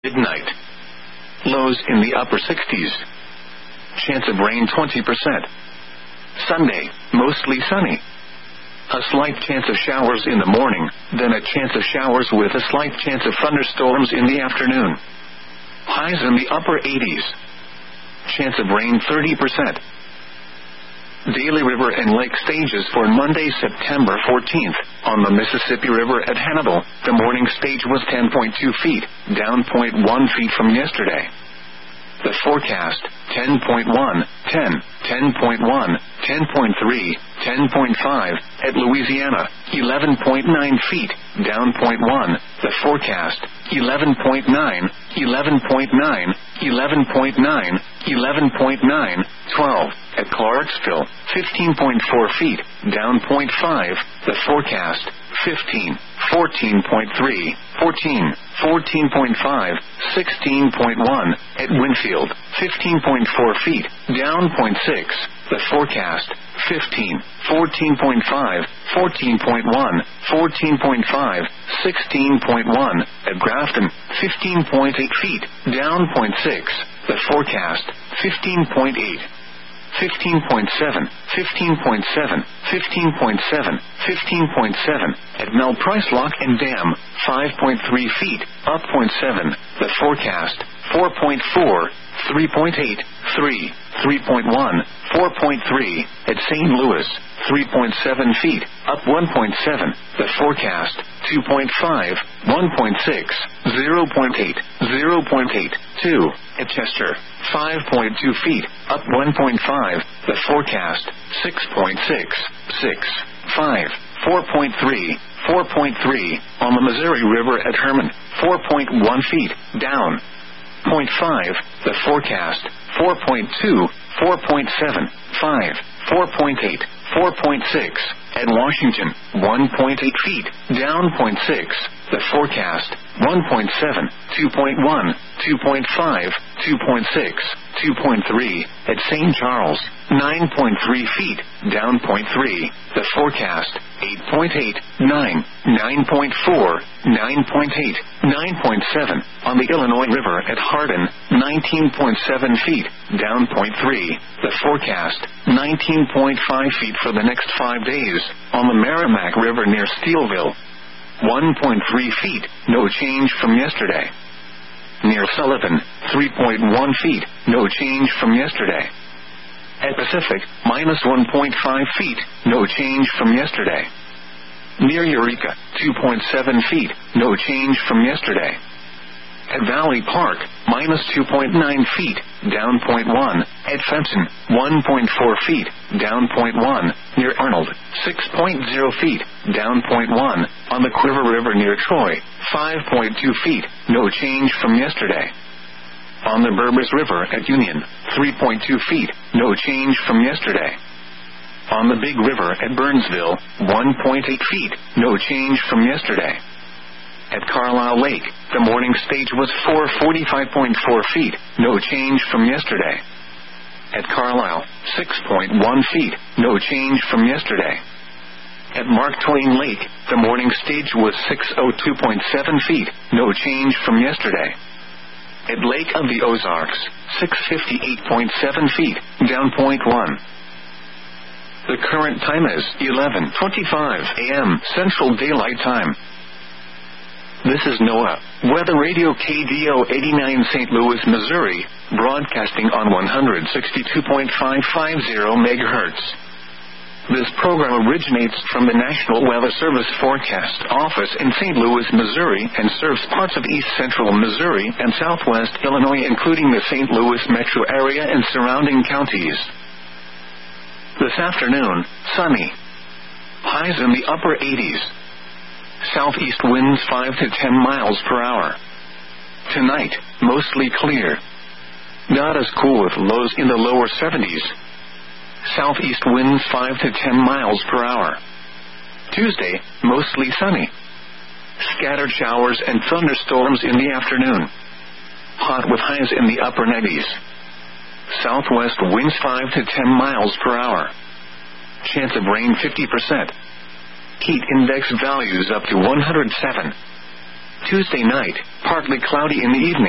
Midnight. Lows in the upper 60s. Chance of rain 20%. Sunday, mostly sunny. A slight chance of showers in the morning, then a chance of showers with a slight chance of thunderstorms in the afternoon. Highs in the upper 80s. Chance of rain 30%. Daily river and lake stages for Monday, September 14th. On the Mississippi River at Hannibal, the morning stage was 10.2 feet, down 0.1 feet from yesterday. The forecast, 10.1, 10, 10.1, 10.3, 10.5, at Louisiana, 11.9 feet, down 0.1. The forecast, 11.9, 11.9, 11.9, 11.9, 12. At Clarksville, 15.4 feet, down 0.5. The forecast, 15, 14.3, 14, 14.5, 16.1. At Winfield, 15.4 feet, down 0.6. The forecast, 15, 14.5, 14.1, 14.5, 16.1. At Grafton, 15.8 feet, down 0.6. The forecast, 15.8. 15.7, 15.7, 15.7, 15.7. At Mel Price Lock and Dam, 5.3 feet, up 0.7. The forecast, 4.4, 3.8, 3, 3.1, 4.3. At St. Louis, 3.7 feet, up 1.7. The forecast, 2.5, 1.6, 0.8, 0.8, 2. At Chester, 5.2 feet, up 1.5. The forecast, 6.6, 6, 5, 4.3, 4.3. On the Missouri River at Herman, 4.1 feet, down 0.5. The forecast, 4.2, 4.7, 5, 4.8, 4.6. At Washington, 1.8 feet, down 0.6. The forecast, 1.7, 2.1, 2.5, 2.6, 2.3. At St. Charles, 9.3 feet, down 0.3. The forecast, 8.8, 9, 9.4, 9.8, 9.7. On the Illinois River at Hardin, 19.7 feet, down 0.3. The forecast, 19.5 feet for the next 5 days. On the Merrimack River near Steelville, 1.3 feet, no change from yesterday. Near Sullivan, 3.1 feet, no change from yesterday. At Pacific, minus 1.5 feet, no change from yesterday. Near Eureka, 2.7 feet, no change from yesterday. At Valley Park, minus 2.9 feet, down 0.1. At Fenton, 1.4 feet, down 0.1. Near Arnold, 6.0 feet, down 0.1. On the Quiver River near Troy, 5.2 feet, no change from yesterday. On the Burbus River at Union, 3.2 feet, no change from yesterday. On the Big River at Burnsville, 1.8 feet, no change from yesterday. At Carlisle Lake, the morning stage was 445.4 feet, no change from yesterday. At Carlisle, 6.1 feet, no change from yesterday. At Mark Twain Lake, the morning stage was 602.7 feet, no change from yesterday. At Lake of the Ozarks, 658.7 feet, down 0.1. The current time is 11:25 a.m. Central Daylight Time. This is NOAA, Weather Radio KDO 89 St. Louis, Missouri, broadcasting on 162.550 MHz. This program originates from the National Weather Service Forecast Office in St. Louis, Missouri, and serves parts of east central Missouri and southwest Illinois, including the St. Louis metro area and surrounding counties. This afternoon, sunny. Highs in the upper 80s. Southeast winds 5 to 10 miles per hour. Tonight, mostly clear. Not as cool with lows in the lower 70s. Southeast winds 5 to 10 miles per hour. Tuesday, mostly sunny. Scattered showers and thunderstorms in the afternoon. Hot with highs in the upper 90s. Southwest winds 5 to 10 miles per hour. Chance of rain 50%. Heat index values up to 107. Tuesday night, partly cloudy in the evening.